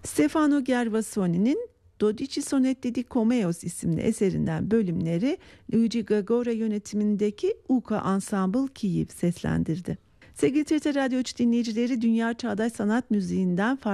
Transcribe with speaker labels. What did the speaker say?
Speaker 1: Stefano Gervasoni'nin Dodici Sonetti di Comeos isimli eserinden bölümleri Luigi Gagora yönetimindeki UKA Ensemble Kyiv seslendirdi. Sevgili TRT Radyo 3 dinleyicileri, Dünya Çağdaş Sanat Müziği'nden